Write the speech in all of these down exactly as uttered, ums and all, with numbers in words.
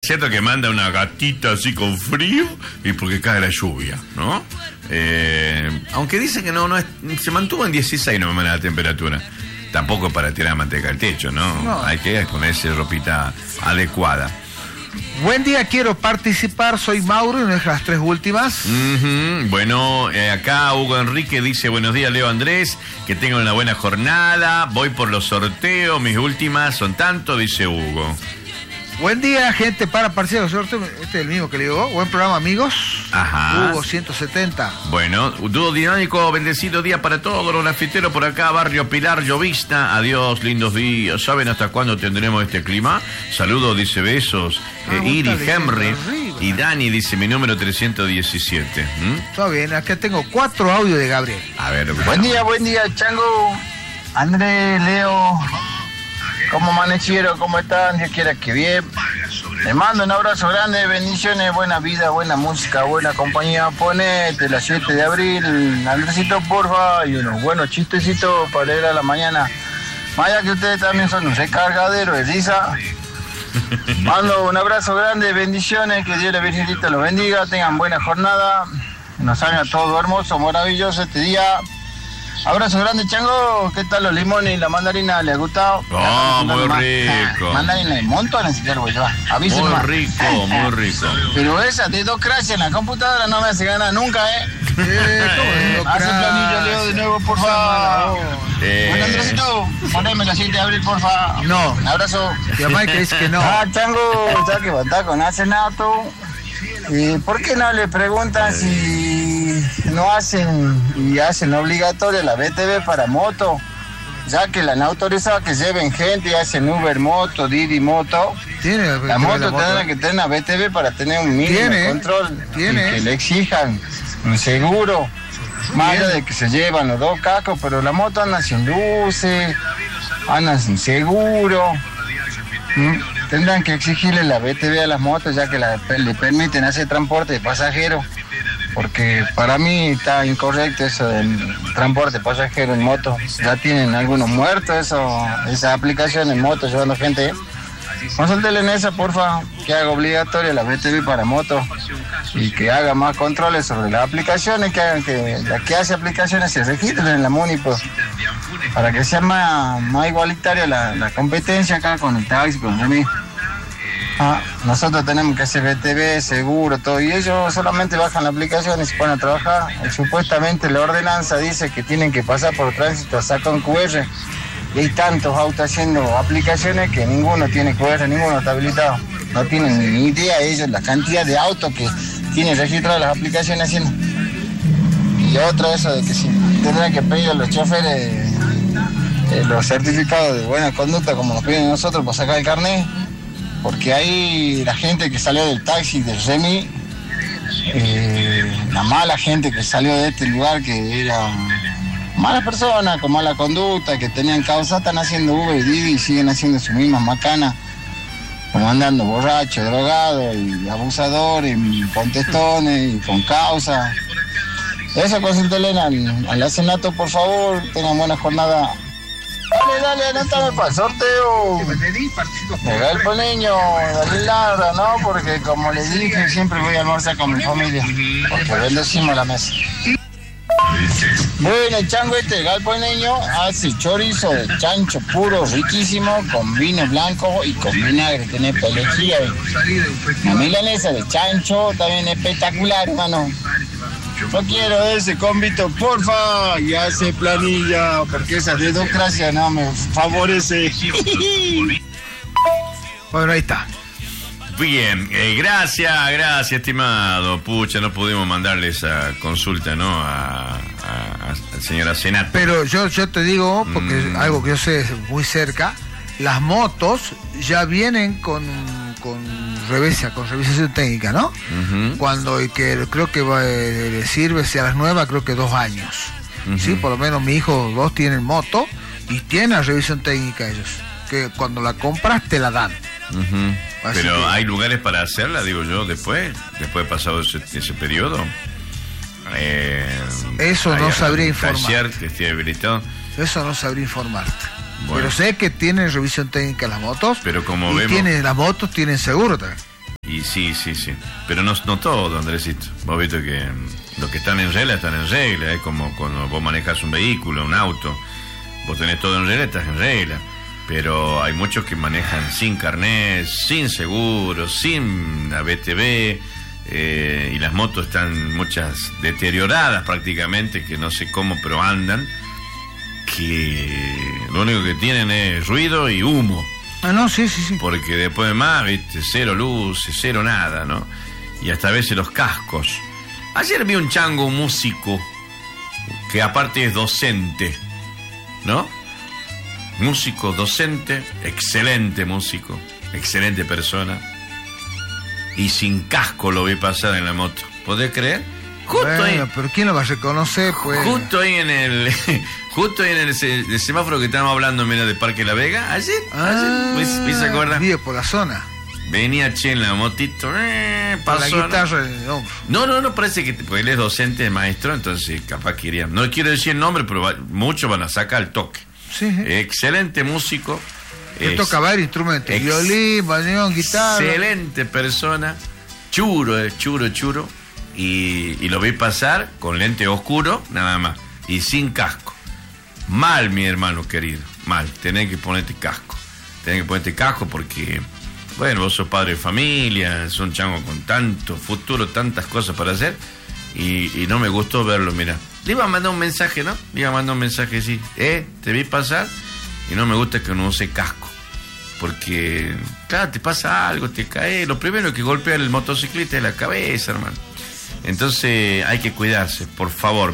Cierto que manda una gatita así con frío y porque cae la lluvia, ¿no? Eh, aunque dice que no, no es, se mantuvo en dieciséis nomás la temperatura. Tampoco para tirar manteca al techo, ¿no? no. Hay que ponerse ropita adecuada. Buen día, quiero participar, soy Mauro y no es las tres últimas. Uh-huh. Bueno, eh, acá Hugo Enrique dice, buenos días Leo Andrés, que tengan una buena jornada, voy por los sorteos, mis últimas son tanto, dice Hugo. Buen día, gente, para participar de los sorteos, este es el mismo que le digo, buen programa, amigos. Ajá. Hugo ciento setenta. Bueno, dúo dinámico, bendecido día para todos los grafiteros por acá, Barrio Pilar, Llovista. Adiós, lindos días. ¿Saben hasta cuándo tendremos este clima? Saludos, dice besos. Ah, eh, Iri, Henry y Dani dice mi número trescientos diecisiete. ¿Mm? Todo bien, acá tengo cuatro audios de Gabriel. A ver, buen bueno. día, buen día, Chango, Andrés, Leo. ¿Cómo amanecieron? ¿Cómo están? Dios quiera que bien. Les mando un abrazo grande, bendiciones, buena vida, buena música, buena compañía. Ponete la siete de abril, Andresito, porfa, y unos buenos chistecitos para leer a la mañana. Vaya que ustedes también son un recargadero de risa. Mando un abrazo grande, bendiciones, que Dios la Virgencita los bendiga, tengan buena jornada, nos salga todo hermoso, maravilloso este día. Abrazo grande, Chango. ¿Qué tal los limones y la mandarina? ¿Les ha gustado? Oh, muy rico. Mandarina de montones, si quiero, yo. Avísenme. Muy rico, muy rico. Pero esa de dos crash en la computadora no me hace ganar nunca, ¿eh? eh Hace planillo, Leo, de nuevo, por favor. Eh... Bueno, Andresito, poneme la siete de abril, por favor. No. Un abrazo. Y a Mike dice que no. Ah, Chango, ya que va a estar con Asenato. ¿Y por qué no le preguntan si no hacen y hacen obligatoria la B T V para moto? Ya que la han autorizado que lleven gente y hacen Uber Moto, Didi Moto. ¿Tiene la moto tendrá que tener una B T V para tener un mínimo ¿Tiene? control. ¿Tiene? Y que le exijan un seguro. Más allá de que se llevan los dos cacos, pero la moto anda sin luces, anda sin seguro. ¿Mm? Tendrán que exigirle la B T V a las motos, ya que la, le permiten hacer transporte de pasajeros, porque para mí está incorrecto eso del transporte de pasajeros en moto. Ya tienen algunos muertos eso, esa aplicación en moto llevando gente. Consúltenle en esa, porfa, que haga obligatoria la B T V para moto y que haga más controles sobre las aplicaciones, que hagan que la que hace aplicaciones se registren en la MUNI, pues, para que sea más, más igualitaria la, la competencia acá con el taxi, con el mí. Ah, nosotros tenemos que hacer B T V, seguro, todo, y ellos solamente bajan la aplicación y se ponen a trabajar. Y supuestamente la ordenanza dice que tienen que pasar por tránsito, sacan Q R. Y hay tantos autos haciendo aplicaciones que ninguno tiene Q R, ninguno está habilitado. No tienen ni idea ellos la cantidad de autos que tienen registradas las aplicaciones haciendo. Y otro eso de que si tendrán que pedir a los choferes eh, los certificados de buena conducta como nos piden nosotros para sacar el carnet, porque hay la gente que salió del taxi, del Remi, eh, la mala gente que salió de este lugar que era malas personas, con mala conducta, que tenían causa, están haciendo Uber y Didi y siguen haciendo sus mismas macanas, como andando borrachos, drogados y abusadores, y contestones y con causa. Eso, consúltenle al, al Asenato, por favor, tengan buena jornada. Dale, dale, anótame para el sorteo. Llega el niño, dale ladra, ¿no? Porque como les dije, siempre voy a almorzar con mi familia, porque bendecimos la mesa. Bueno, el chango este galponeño hace chorizo de chancho puro, riquísimo, con vino blanco y con vinagre, tiene pelejía. La milanesa de chancho también espectacular, hermano. Yo quiero ese convito, porfa, y hace planilla, porque esa dedocracia no me favorece. Bueno, ahí está. Bien, eh, gracias, gracias, estimado. Pucha, no pudimos mandarle esa consulta, ¿no? A, a, a, al señor Asenato. Pero yo, yo te digo, porque Mm. es algo que yo sé muy cerca, las motos ya vienen con, con revisa, con revisación técnica, ¿no? Uh-huh. Cuando y que creo que va, eh, le sirve, si a las nuevas, creo que dos años. Uh-huh. Sí, por lo menos mi hijo, dos tienen moto y tienen revisión técnica ellos. Que cuando la compras te la dan. Uh-huh. Pero que... hay lugares para hacerla, digo yo, después, después de pasado ese, ese periodo. Eh, Eso no sabría informar. Taller que esté habilitado. Eso no sabría informarte. Bueno. Pero sé que tienen revisión técnica las motos. Pero como y vemos... tienen, las motos tienen seguro también. Y sí, sí, sí. Pero no, no todo, Andresito. Vos viste que los que están en regla están en regla. Es como cuando vos manejás un vehículo, un auto. Vos tenés todo en regla, estás en regla. Pero hay muchos que manejan sin carnet, sin seguro, sin A B T V. Eh, y las motos están muchas deterioradas prácticamente, que no sé cómo, pero andan. Que lo único que tienen es ruido y humo. Ah, no, sí, sí, sí. Porque después de más, viste, cero luces, cero nada, ¿no? Y hasta a veces los cascos. Ayer vi un chango, un músico, que aparte es docente, ¿no? Músico, docente, excelente músico, excelente persona. Y sin casco lo vi pasar en la moto. ¿Podés creer? Justo bueno, ahí. pero ¿quién lo va a reconocer, pues? Justo ahí en el... Justo ahí en el, el semáforo que estábamos hablando, mira, de Parque La Vega. Ayer, ah, ayer, ¿me se acuerda? Vive por la zona. Venía Che en la motito, eh, Con pasó, la guitarra en el hombro. No, no, no, parece que... Porque él es docente, maestro, entonces capaz que iría. No quiero decir el nombre, pero va, muchos van a sacar el toque. Sí, sí. Excelente músico. Que toca varios instrumentos, ex, violín, bandoneón, guitarra. Excelente persona, churo, eh, churo, churo. Y, y lo vi pasar con lente oscuro, nada más, y sin casco. Mal, mi hermano querido, mal. Tenés que ponerte casco. Tenés que ponerte casco porque, bueno, vos sos padre de familia, sos un chango con tanto futuro, tantas cosas para hacer. Y, y no me gustó verlo, mira. Le iba a mandar un mensaje, ¿no? Le iba a mandar un mensaje así, eh, te vi pasar y no me gusta que no use casco. Porque, claro, te pasa algo, te cae. Lo primero que golpea el motociclista es la cabeza, hermano. Entonces hay que cuidarse, por favor.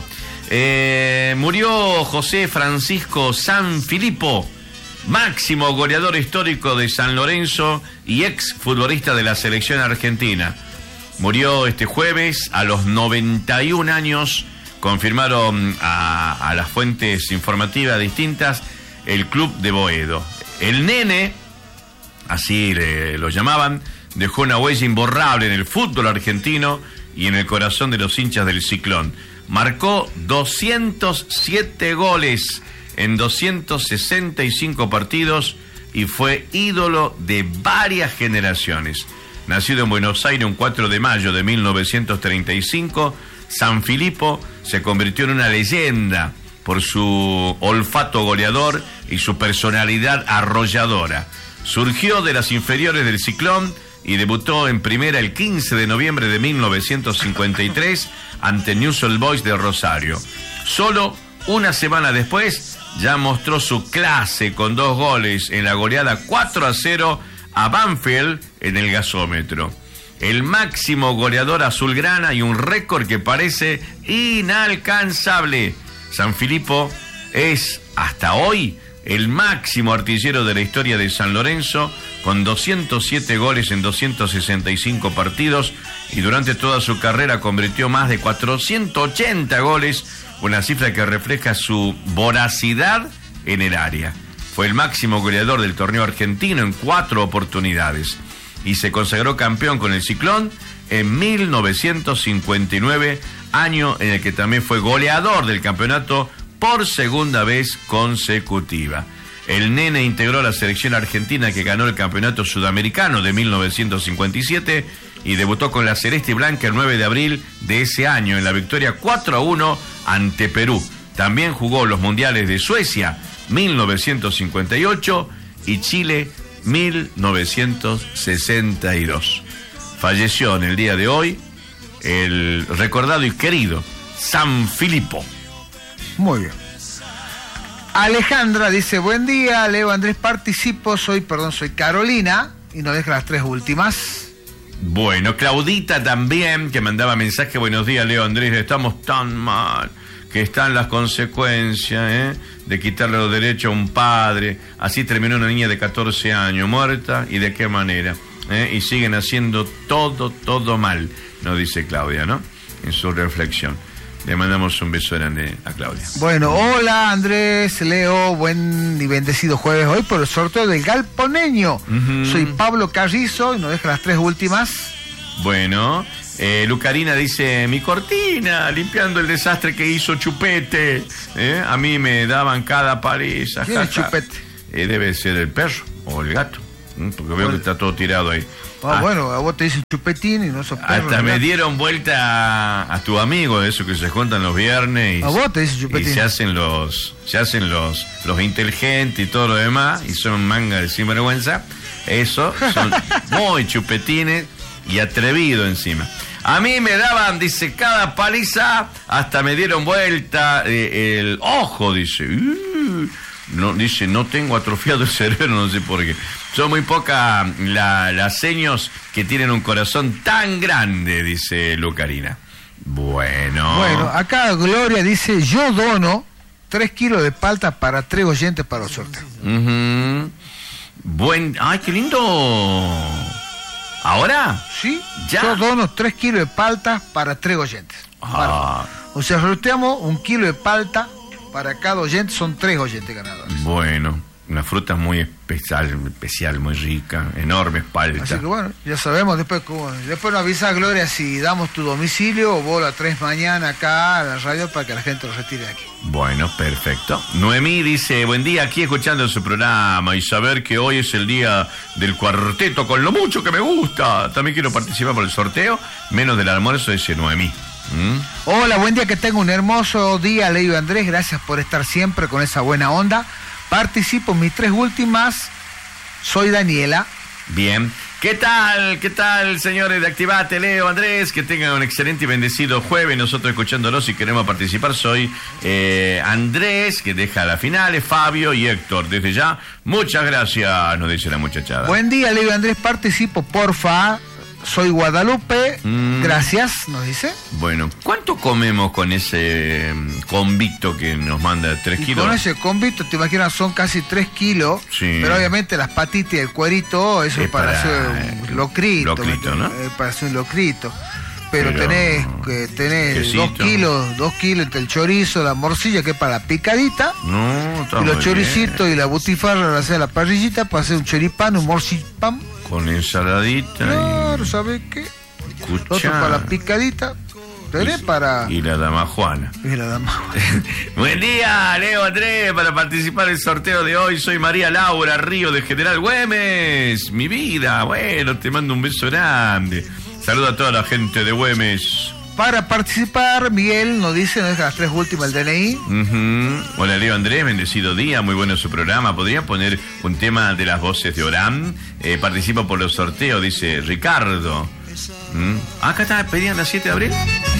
Eh, murió José Francisco Sanfilippo, máximo goleador histórico de San Lorenzo y ex futbolista de la selección argentina. Murió este jueves a los noventa y un años, confirmaron a, a las fuentes informativas distintas el club de Boedo. El nene, así le, lo llamaban, dejó una huella imborrable en el fútbol argentino y en el corazón de los hinchas del Ciclón. Marcó doscientos siete goles en doscientos sesenta y cinco partidos y fue ídolo de varias generaciones. Nacido en Buenos Aires un cuatro de mayo de mil novecientos treinta y cinco, Sanfilippo se convirtió en una leyenda por su olfato goleador y su personalidad arrolladora. Surgió de las inferiores del Ciclón y debutó en primera el quince de noviembre de mil novecientos cincuenta y tres ante Newell's Old Boys de Rosario. Solo una semana después ya mostró su clase con dos goles en la goleada cuatro a cero a Banfield en el gasómetro. El máximo goleador azulgrana y un récord que parece inalcanzable. Sanfilippo es hasta hoy el máximo artillero de la historia de San Lorenzo, con doscientos siete goles en doscientos sesenta y cinco partidos, y durante toda su carrera convirtió más de cuatrocientos ochenta goles, una cifra que refleja su voracidad en el área. Fue el máximo goleador del torneo argentino en cuatro oportunidades, y se consagró campeón con el Ciclón en mil novecientos cincuenta y nueve, año en el que también fue goleador del campeonato por segunda vez consecutiva. El nene integró la selección argentina que ganó el campeonato sudamericano de mil novecientos cincuenta y siete y debutó con la celeste y blanca el nueve de abril de ese año en la victoria cuatro a uno ante Perú. También jugó los mundiales de Suecia mil novecientos cincuenta y ocho y Chile mil novecientos sesenta y dos. Falleció en el día de hoy el recordado y querido Sanfilippo. Muy bien. Alejandra dice, buen día, Leo Andrés, participo, soy, perdón, soy Carolina, y nos deja las tres últimas. Bueno, Claudita también, que mandaba mensaje, buenos días, Leo Andrés, estamos tan mal, que están las consecuencias, ¿eh? de quitarle los derechos a un padre, así terminó una niña de catorce años, muerta, y de qué manera, ¿eh? y siguen haciendo todo, todo mal, nos dice Claudia, ¿no? En su reflexión. Le mandamos un beso grande a Claudia. Bueno, hola Andrés, Leo, buen y bendecido jueves hoy por el sorteo del Galponeño. Uh-huh. Soy Pablo Carrizo y nos deja las tres últimas. Bueno, eh, Lucarina dice, mi cortina, limpiando el desastre que hizo Chupete. ¿Eh? A mí me daban cada pareja. ¿Quién es Chupete? Eh, debe ser el perro o el gato. porque veo bueno. que está todo tirado ahí. Ah, ah, bueno, a vos te dicen chupetín y no sos perro. Hasta me dieron vuelta a, a tu amigo, eso que se juntan los viernes. Y, a vos te dicen chupetín. Y se hacen los, se hacen los, los inteligentes y todo lo demás, y son manga de sinvergüenza. Eso, son muy chupetines y atrevidos encima. A mí me daban, dice, cada paliza, hasta me dieron vuelta eh, el ojo, dice. Uh, no, dice, no tengo atrofiado el cerebro, no sé por qué. Son muy pocas la, las seños que tienen un corazón tan grande, dice Lucarina. Bueno. Bueno, acá Gloria dice, yo dono tres kilos de palta para tres oyentes para los sorteos. Uh-huh. Buen, ay, qué lindo. ¿Ahora? Sí, ¿Ya? Yo dono tres kilos de palta para tres oyentes. Ah. O sea, sorteamos un kilo de palta para cada oyente, son tres oyentes ganadores. Bueno, una fruta muy especial, especial, muy rica, enorme palta. Así que bueno, ya sabemos, después cómo, después nos avisa Gloria si damos tu domicilio o vos a las tres mañana acá a la radio para que la gente lo retire de aquí. Bueno, perfecto. Noemí dice, buen día, aquí escuchando su programa y saber que hoy es el día del cuarteto con lo mucho que me gusta. También quiero participar por el sorteo, menos del almuerzo, dice Noemí. ¿Mm? Hola, buen día, que tenga un hermoso día, Leo y Andrés, gracias por estar siempre con esa buena onda. Participo en mis tres últimas, soy Daniela. Bien. ¿Qué tal? ¿Qué tal, señores de Activate, Leo, Andrés? Que tengan un excelente y bendecido jueves. Nosotros escuchándolos y queremos participar. Soy eh, Andrés, que deja las finales, Fabio y Héctor. Desde ya, muchas gracias, nos dice la muchachada. Buen día, Leo y Andrés, participo, porfa. Soy Guadalupe, mm. gracias, nos dice. Bueno, ¿cuánto comemos con ese convicto que nos manda tres y kilos? Con ese convicto, te imaginas, son casi tres kilos, sí. Pero obviamente las patitas y el cuerito, eso es, es para, para hacer un locrito. Locrito, ¿no? Es para hacer un locrito. Pero, pero tenés, que tenés quesito. dos kilos, dos kilos entre el chorizo, la morcilla, que es para la picadita, no, está y los muy choricitos bien. Y la butifarra, la hacer la parrillita, para hacer un choripán, un morcipán. Con ensaladita. Claro, y... ¿sabes qué? Otro para la picadita. ¿Tenés para...? Y la dama Juana. Y la dama Juana. Buen día, Leo, Andrés, para participar en el sorteo de hoy. Soy María Laura Río de General Güemes. Mi vida, bueno, te mando un beso grande. Saludo a toda la gente de Güemes. Para participar, Miguel nos dice, nos deja las tres últimas, el D N I. Uh-huh. Hola, Leo, Andrés, bendecido día, muy bueno su programa. ¿Podría poner un tema de las voces de Orán? Eh, participo por los sorteos, dice Ricardo. ¿Mm? Acá está, pedían la siete de abril.